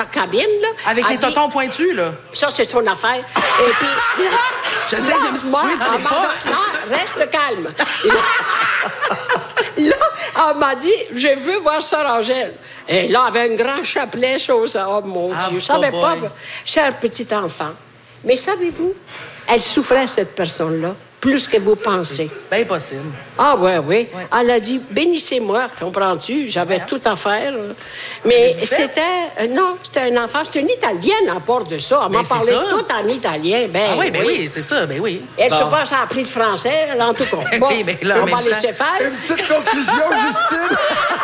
sa cabine, là. Avec les totons pointus, là. Ça, c'est son affaire. Et puis... J'essaie de me situer dans les pas. Non, reste calme. Là, elle m'a dit, je veux voir Sœur Angèle. Et là, elle avait un grand chapelet, chose. Oh mon Dieu, je savais pas. Cher petit enfant. Mais savez-vous, elle souffrait, cette personne-là, plus que vous pensez. C'est bien possible. Ah, oui. Elle a dit, bénissez-moi, comprends-tu? J'avais tout à faire. Mais c'était... non, c'était un enfant. C'était une Italienne à part de ça. Elle m'a parlé tout en italien. Ben, oui, c'est ça, ben oui. Elle se passe à appris le français, en tout cas. Bon, on va laisser faire. Une petite conclusion, Justine.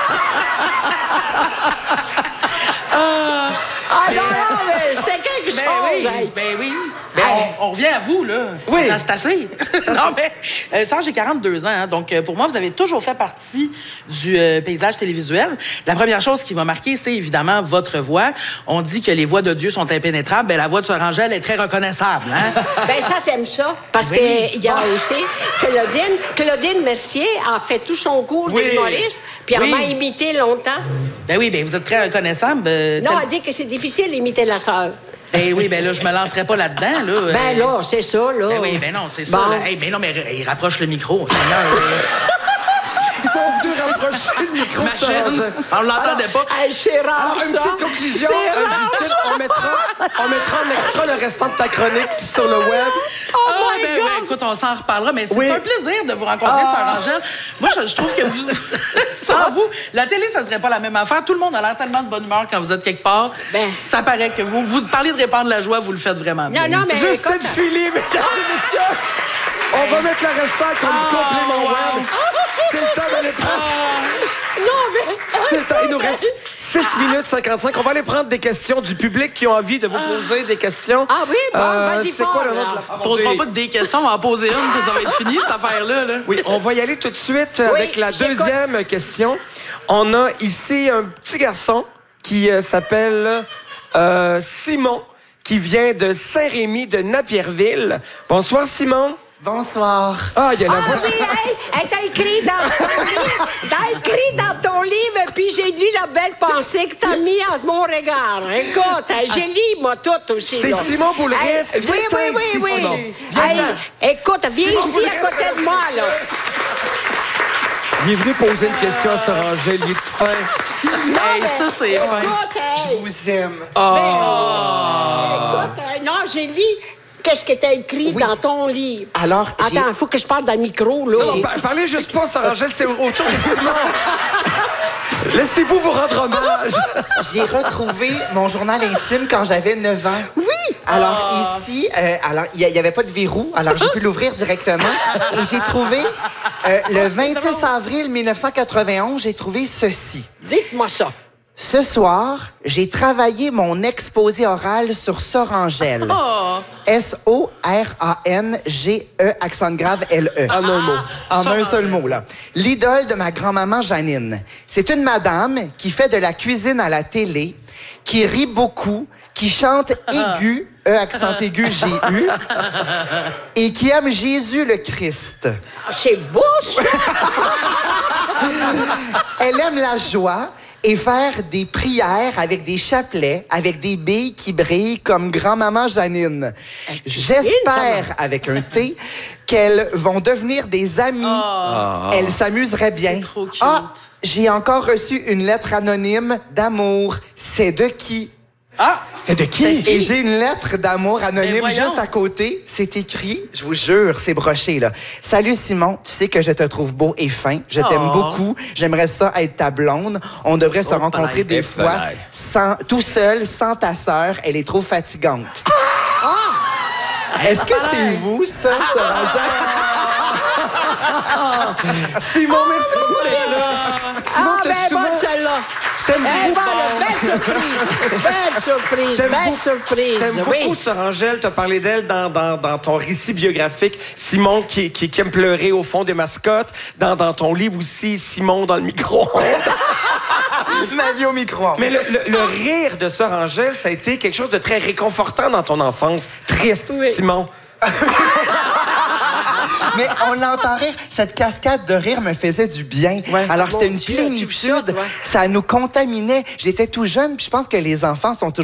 Non, mais c'est quelque chose. Ben oui. Ben, on revient à vous, là. Oui. Ça, c'est assez. Non, mais Serge, j'ai 42 ans. Hein, donc, pour moi, vous avez toujours fait partie du paysage télévisuel. La première chose qui m'a marqué, c'est évidemment votre voix. On dit que les voix de Dieu sont impénétrables. Ben, la voix de Sœur Angèle est très reconnaissable. Hein? Ben ça, j'aime ça. Parce qu'il y a aussi Claudine Mercier a fait tout son cours d'humoriste, puis elle m'a imité longtemps. Ben oui, ben vous êtes très reconnaissable. Non, elle dit que c'est difficile d'imiter la sœur. Ben oui, ben là, je me lancerai pas là-dedans, là. Ben là, c'est ça, là. Ben oui, ben non, c'est ça. Là. Hey, ben non, mais il rapproche le micro. Ils sont venus rapprocher le micro de Sœur Angèle. On l'entendait pas. Hey, c'est rare, Alors, une petite conclusion, Justine, on mettra en extra le restant de ta chronique sur le web. Oh my God! Ben, écoute, on s'en reparlera, mais c'est un plaisir de vous rencontrer, Sœur Angèle. Moi, je trouve que vous... Sans vous, la télé, ça serait pas la même affaire. Tout le monde a l'air tellement de bonne humeur quand vous êtes quelque part. Ben, ça paraît que vous parlez de répandre la joie, vous le faites vraiment bien. Non, mais Justine Philly, mesdames et messieurs, on va mettre le restant comme complément web. C'est le temps d'aller prendre... C'est le temps. Il nous reste 6 minutes 55. On va aller prendre des questions du public qui ont envie de vous poser des questions. Ah oui? Bon, vas-y, c'est quoi le nom de la... On posera pas des questions, on va en poser une, puis ça va être fini, cette affaire-là. Là. Oui, on va y aller tout de suite avec la deuxième question. On a ici un petit garçon qui s'appelle Simon, qui vient de Saint-Rémy de Napierville. Bonsoir, Simon. Bonsoir. Ah, il y a la voix. Oui, elle t'a écrit dans ton livre, puis j'ai lu la belle pensée que t'as mis en mon regard. Écoute, j'ai lu, moi, tout aussi. C'est Simon Boulris. Oui. Écoute, viens ici à côté de moi, là. Il est venu poser une question à Sœur Angèle. Il est-tu fin? Hey, ça, c'est fin. Je vous aime. Écoute, non, j'ai lu... Qu'est-ce que t'as écrit dans ton livre? Alors, attends, il faut que je parle dans le micro, là. Non, parlez juste pas, Sœur Angèle, c'est autour de Simon. Laissez-vous rendre hommage. J'ai retrouvé mon journal intime quand j'avais 9 ans. Oui! Alors, ici, il n'y avait pas de verrou, alors j'ai pu l'ouvrir directement. Et j'ai trouvé, le 26 avril 1991, j'ai trouvé ceci. Dites-moi ça. Ce soir, j'ai travaillé mon exposé oral sur Sœur Angèle. S-O-R-A-N-G-E, accent grave L-E. En un mot. En un seul mot, là. L'idole de ma grand-maman Janine. C'est une madame qui fait de la cuisine à la télé, qui rit beaucoup, qui chante aigu, E, accent aigu, G-U, et qui aime Jésus le Christ. C'est beau, ça! Elle aime la joie et faire des prières avec des chapelets, avec des billes qui brillent comme grand-maman Janine. J'espère, avec un T, qu'elles vont devenir des amies. Elles s'amuseraient bien. Trop cute. J'ai encore reçu une lettre anonyme d'amour. C'est de qui? C'était de qui? Et j'ai une lettre d'amour anonyme voyons. juste à côté. C'est écrit, je vous jure, c'est broché, là. Salut Simon, tu sais que je te trouve beau et fin. Je t'aime beaucoup. J'aimerais ça être ta blonde. On devrait se rencontrer des fois tout seul, sans ta sœur. Elle est trop fatigante. Est-ce que c'est vous, ça, Sœur Angèle? Simon, merci beaucoup d'être là. Simon, bonne celle-là. Belle surprise. T'aimes beaucoup Sœur Angèle. T'as parlé d'elle dans ton récit biographique. Simon qui aime pleurer au fond des mascottes. Dans ton livre aussi, Simon dans le micro-ondes. Ma vie au micro. Mais le rire de Sœur Angèle, ça a été quelque chose de très réconfortant dans ton enfance. Triste, Simon. Mais on l'entend rire. Cette cascade de rire me faisait du bien. Alors, c'était une plénitude. Ça nous contaminait. J'étais tout jeune, puis je pense que les enfants sont toujours